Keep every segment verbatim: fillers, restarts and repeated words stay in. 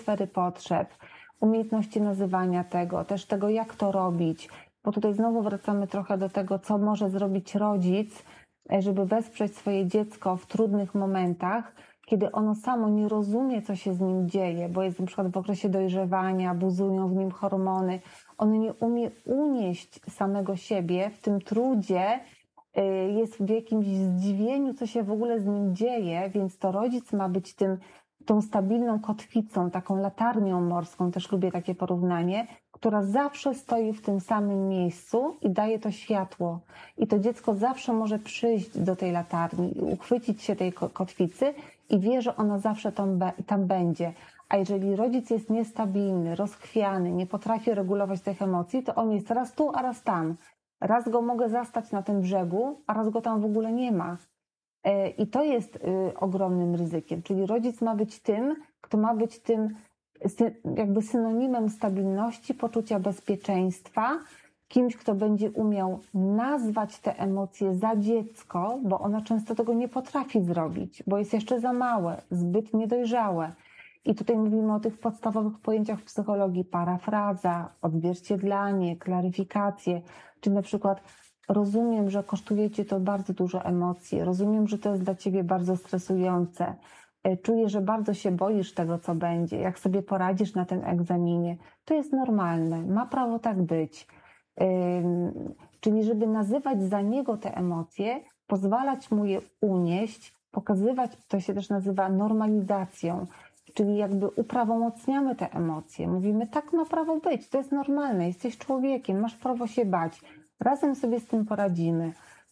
sfery potrzeb, umiejętności nazywania tego, też tego, jak to robić, bo tutaj znowu wracamy trochę do tego, co może zrobić rodzic, żeby wesprzeć swoje dziecko w trudnych momentach, kiedy ono samo nie rozumie, co się z nim dzieje, bo jest na przykład w okresie dojrzewania, buzują w nim hormony, ono nie umie unieść samego siebie w tym trudzie, jest w jakimś zdziwieniu, co się w ogóle z nim dzieje, więc to rodzic ma być tym, tą stabilną kotwicą, taką latarnią morską, też lubię takie porównanie, która zawsze stoi w tym samym miejscu i daje to światło. I to dziecko zawsze może przyjść do tej latarni i uchwycić się tej kotwicy i wie, że ona zawsze tam, tam będzie. A jeżeli rodzic jest niestabilny, rozchwiany, nie potrafi regulować tych emocji, to on jest raz tu, a raz tam. Raz go mogę zastać na tym brzegu, a raz go tam w ogóle nie ma. I to jest ogromnym ryzykiem. Czyli rodzic ma być tym, kto ma być tym jakby synonimem stabilności, poczucia bezpieczeństwa, kimś, kto będzie umiał nazwać te emocje za dziecko, bo ono często tego nie potrafi zrobić, bo jest jeszcze za małe, zbyt niedojrzałe. I tutaj mówimy o tych podstawowych pojęciach w psychologii: parafraza, odzwierciedlanie, klaryfikację, czy na przykład rozumiem, że kosztuje cię to bardzo dużo emocji, rozumiem, że to jest dla ciebie bardzo stresujące, czuję, że bardzo się boisz tego, co będzie, jak sobie poradzisz na tym egzaminie. To jest normalne, ma prawo tak być. Czyli żeby nazywać za niego te emocje, pozwalać mu je unieść, pokazywać, to się też nazywa normalizacją, czyli jakby uprawomocniamy te emocje. Mówimy, tak ma prawo być, to jest normalne, jesteś człowiekiem, masz prawo się bać. Razem sobie z tym poradzimy.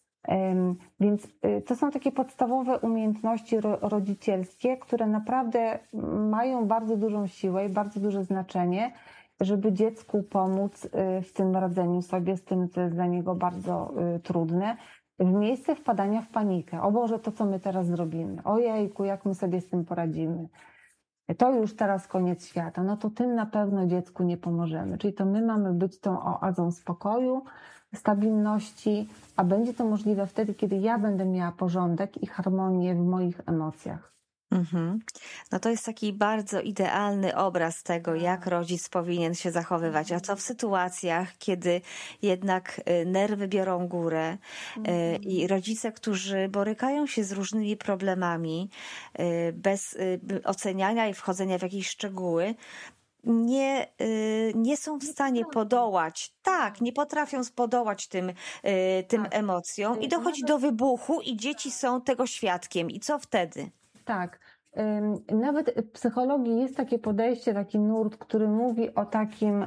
Więc to są takie podstawowe umiejętności rodzicielskie, które naprawdę mają bardzo dużą siłę i bardzo duże znaczenie, żeby dziecku pomóc w tym radzeniu sobie z tym, co jest dla niego bardzo trudne, w miejsce wpadania w panikę. O Boże, to co my teraz zrobimy? Ojejku, jak my sobie z tym poradzimy? To już teraz koniec świata. No to tym na pewno dziecku nie pomożemy. Czyli to my mamy być tą oazą spokoju, stabilności, a będzie to możliwe wtedy, kiedy ja będę miała porządek i harmonię w moich emocjach. Mhm. No to jest taki bardzo idealny obraz tego, jak rodzic powinien się zachowywać. A co w sytuacjach, kiedy jednak nerwy biorą górę i rodzice, którzy borykają się z różnymi problemami, bez oceniania i wchodzenia w jakieś szczegóły, nie, nie są w stanie podołać, tak, nie potrafią podołać tym, tym Tak. emocjom i dochodzi do wybuchu i dzieci są tego świadkiem. I co wtedy? Tak. Nawet w psychologii jest takie podejście, taki nurt, który mówi o takim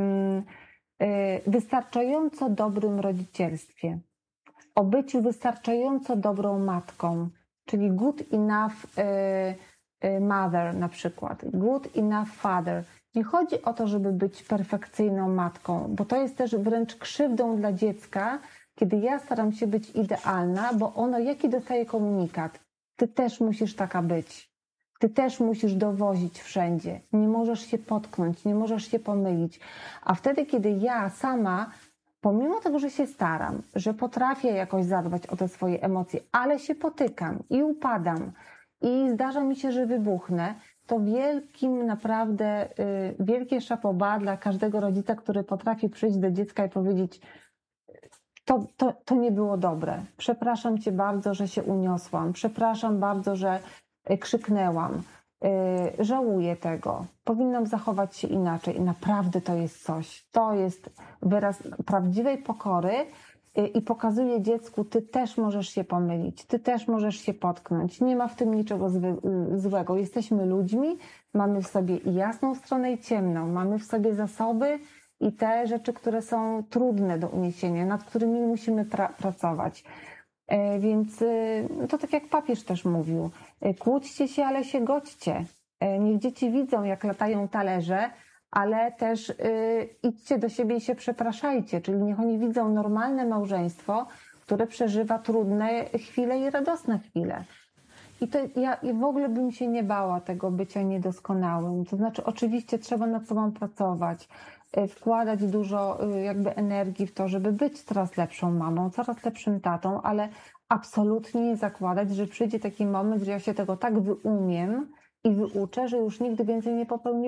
wystarczająco dobrym rodzicielstwie, o byciu wystarczająco dobrą matką, czyli good enough mother na przykład, good enough father. Nie chodzi o to, żeby być perfekcyjną matką, bo to jest też wręcz krzywdą dla dziecka, kiedy ja staram się być idealna, bo ono jaki dostaje komunikat? Ty też musisz taka być. Ty też musisz dowozić wszędzie. Nie możesz się potknąć, nie możesz się pomylić. A wtedy, kiedy ja sama, pomimo tego, że się staram, że potrafię jakoś zadbać o te swoje emocje, ale się potykam i upadam i zdarza mi się, że wybuchnę, to wielkim naprawdę, wielkie chapeau dla każdego rodzica, który potrafi przyjść do dziecka i powiedzieć: To, to, to nie było dobre. Przepraszam cię bardzo, że się uniosłam. Przepraszam bardzo, że krzyknęłam. Yy, żałuję tego. Powinnam zachować się inaczej. I naprawdę to jest coś. To jest wyraz prawdziwej pokory yy, i pokazuje dziecku, ty też możesz się pomylić. Ty też możesz się potknąć. Nie ma w tym niczego zły, yy, złego. Jesteśmy ludźmi. Mamy w sobie i jasną stronę, i ciemną. Mamy w sobie zasoby i te rzeczy, które są trudne do uniesienia, nad którymi musimy pra- pracować. Więc to tak jak papież też mówił, kłóćcie się, ale się godźcie. Niech dzieci widzą, jak latają talerze, ale też idźcie do siebie i się przepraszajcie, czyli niech oni widzą normalne małżeństwo, które przeżywa trudne chwile i radosne chwile. I to ja i w ogóle bym się nie bała tego bycia niedoskonałym. To znaczy oczywiście trzeba nad sobą pracować, wkładać dużo jakby energii w to, żeby być coraz lepszą mamą, coraz lepszym tatą, ale absolutnie nie zakładać, że przyjdzie taki moment, że ja się tego tak wyumiem i wyuczę, że już nigdy więcej nie popełnię